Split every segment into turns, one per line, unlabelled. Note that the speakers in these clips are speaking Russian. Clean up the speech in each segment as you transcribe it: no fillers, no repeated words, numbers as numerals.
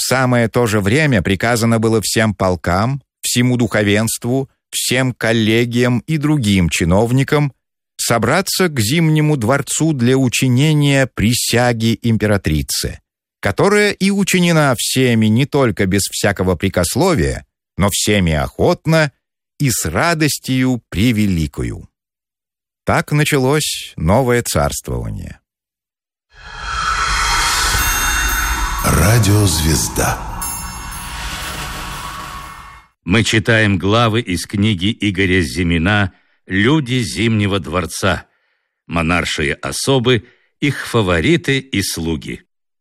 В самое то же время приказано было всем полкам, всему духовенству, всем коллегиям и другим чиновникам собраться к Зимнему дворцу для учинения присяги императрицы, которая и учинена всеми не только без всякого прекословия, но всеми охотно и с радостью превеликою. Так началось новое царствование.
Радиозвезда.
Мы читаем главы из книги Игоря Зимина «Люди Зимнего дворца», монаршие особы, их фавориты и слуги.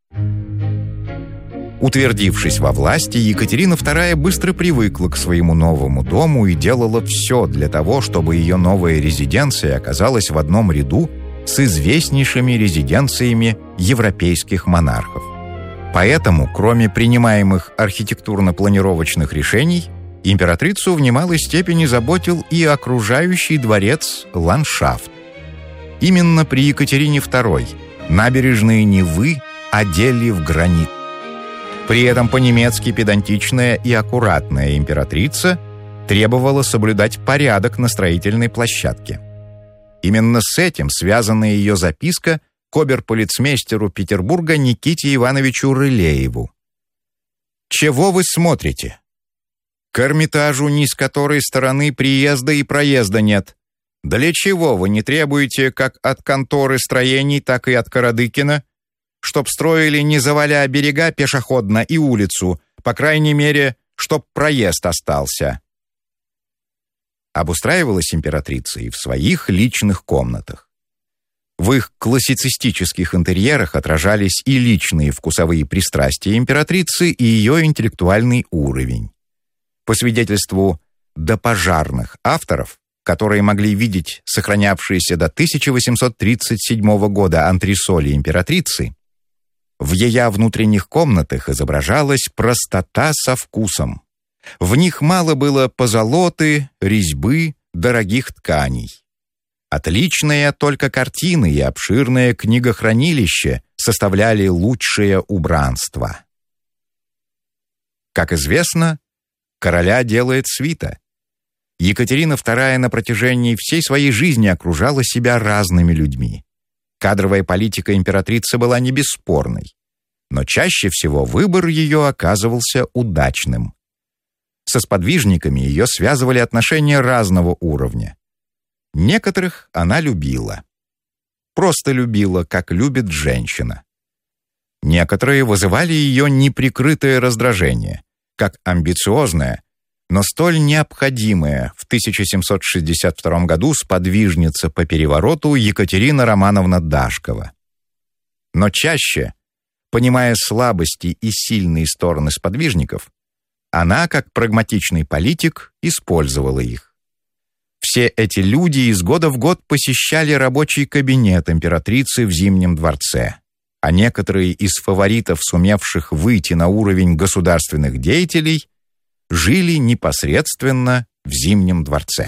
Утвердившись во власти, Екатерина II быстро привыкла к своему новому дому и делала все для того, чтобы ее новая резиденция оказалась в одном ряду с известнейшими резиденциями европейских монархов. Поэтому, кроме принимаемых архитектурно-планировочных решений, императрицу в немалой степени заботил и окружающий дворец ландшафт. Именно при Екатерине II набережные Невы одели в гранит. При этом по-немецки педантичная и аккуратная императрица требовала соблюдать порядок на строительной площадке. Именно с этим связана ее записка к оберполицмейстеру Петербурга Никите Ивановичу Рылееву. «Чего вы смотрите? К Эрмитажу ни с которой стороны приезда и проезда нет. Для чего вы не требуете как от конторы строений, так и от Карадыкина, чтоб строили, не заваля берега пешеходно и улицу, по крайней мере, чтоб проезд остался?» Обустраивалась императрица и в своих личных комнатах. В их классицистических интерьерах отражались и личные вкусовые пристрастия императрицы, и ее интеллектуальный уровень. По свидетельству допожарных авторов, которые могли видеть сохранявшиеся до 1837 года антресоли императрицы, в ее внутренних комнатах изображалась простота со вкусом. В них мало было позолоты, резьбы, дорогих тканей. Отличные только картины и обширное книгохранилище составляли лучшее убранство. Как известно, короля делает свита. Екатерина II на протяжении всей своей жизни окружала себя разными людьми. Кадровая политика императрицы была не бесспорной, но чаще всего выбор ее оказывался удачным. Со сподвижниками ее связывали отношения разного уровня. Некоторых она любила. Просто любила, как любит женщина. Некоторые вызывали ее неприкрытое раздражение, как амбициозная, но столь необходимая в 1762 году сподвижница по перевороту Екатерина Романовна Дашкова. Но чаще, понимая слабости и сильные стороны сподвижников, она, как прагматичный политик, использовала их. Все эти люди из года в год посещали рабочий кабинет императрицы в Зимнем дворце, а некоторые из фаворитов, сумевших выйти на уровень государственных деятелей, жили непосредственно в Зимнем дворце.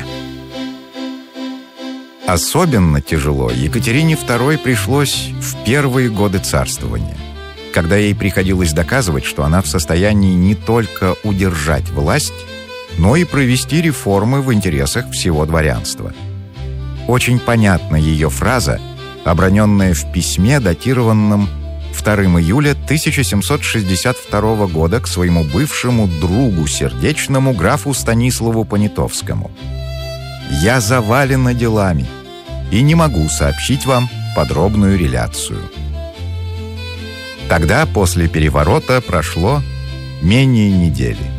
Особенно тяжело Екатерине II пришлось в первые годы царствования, когда ей приходилось доказывать, что она в состоянии не только удержать власть, но и провести реформы в интересах всего дворянства. Очень понятна ее фраза, оброненная в письме, датированном 2 июля 1762 года к своему бывшему другу сердечному графу Станиславу Понятовскому. «Я завалена делами и не могу сообщить вам подробную реляцию». Тогда, после переворота, прошло менее недели.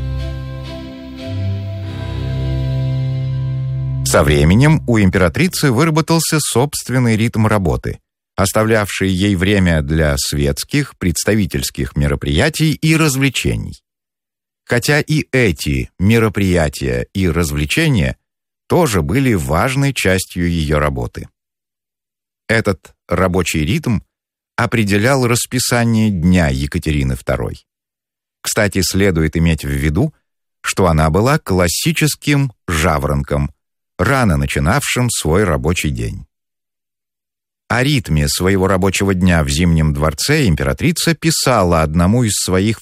Со временем у императрицы выработался собственный ритм работы, оставлявший ей время для светских, представительских мероприятий и развлечений. Хотя и эти мероприятия и развлечения тоже были важной частью ее работы. Этот рабочий ритм определял расписание дня Екатерины II. Кстати, следует иметь в виду, что она была классическим жаворонком, рано начинавшим свой рабочий день. О ритме своего рабочего дня в Зимнем дворце императрица писала одному из своих